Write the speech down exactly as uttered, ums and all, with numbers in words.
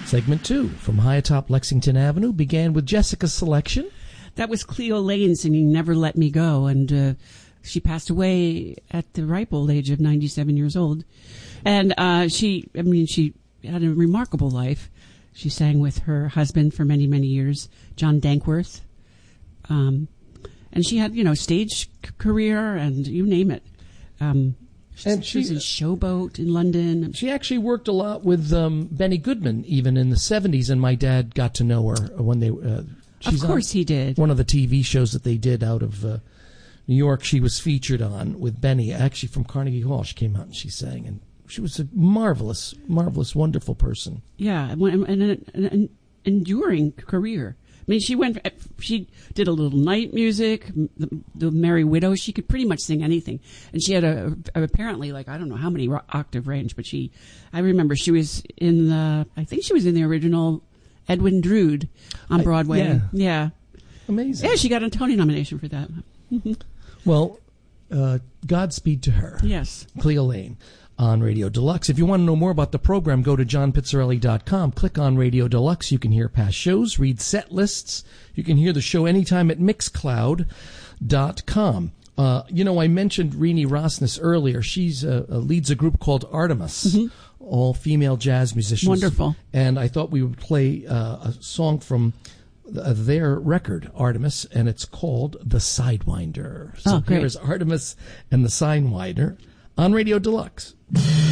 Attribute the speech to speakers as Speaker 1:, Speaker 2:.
Speaker 1: Segment two from high atop Lexington Avenue began with Jessica's selection.
Speaker 2: That was Cleo Lane singing Never Let Me Go, and uh, she passed away at the ripe old age of ninety-seven years old. And uh, she, I mean, she had a remarkable life. She sang with her husband for many, many years, John Dankworth. Um, and she had, you know, stage c- career and you name it. Um,
Speaker 1: and
Speaker 2: she,
Speaker 1: she
Speaker 2: was in Showboat in London.
Speaker 1: She actually worked a lot with um, Benny Goodman, even in the seventies, and my dad got to know her when they... Uh, she's
Speaker 2: of course he did.
Speaker 1: One of the T V shows that they did out of uh, New York, she was featured on with Benny, actually from Carnegie Hall. She came out and she sang, and she was a marvelous, marvelous, wonderful person.
Speaker 2: Yeah, and, and an, an enduring career. I mean, she went. She did a little night music, the, the Merry Widow. She could pretty much sing anything, and she had a, a apparently like I don't know how many octave range, but she. I remember she was in the. I think she was in the original Edwin Drood on Broadway.
Speaker 1: I, yeah.
Speaker 2: yeah,
Speaker 1: amazing.
Speaker 2: Yeah, she got a Tony nomination for that.
Speaker 1: Well, uh, Godspeed to her.
Speaker 2: Yes,
Speaker 1: Cleo Lane. On Radio Deluxe. If you want to know more about the program, go to john pizzarelli dot com. Click on Radio Deluxe. You can hear past shows, read set lists. You can hear the show anytime at mixcloud dot com. Uh, you know, I mentioned Rini Rosnes earlier. She's uh, uh, leads a group called Artemis, mm-hmm. all female jazz musicians.
Speaker 2: Wonderful.
Speaker 1: And I thought we would play uh, a song from uh, their record, Artemis, and it's called The Sidewinder. So
Speaker 2: oh, great.
Speaker 1: here is Artemis and The Sidewinder on Radio Deluxe.